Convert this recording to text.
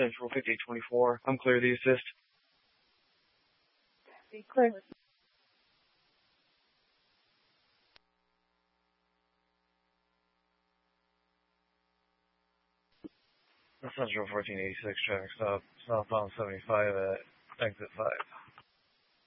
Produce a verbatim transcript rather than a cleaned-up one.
Central fifty-eight twenty-four. I'm clear to assist. Be clear. Central fourteen eighty-six traffic stop, southbound seventy-five at exit five.